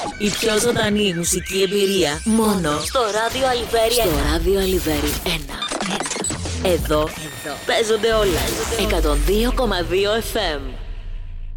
Η πιο ζωντανή μουσική εμπειρία μόνο στο ράδιο Αλιβέρι 1. Στο ράδιο Αλιβέρι 1. Εδώ παίζονται όλα. 102,2 FM.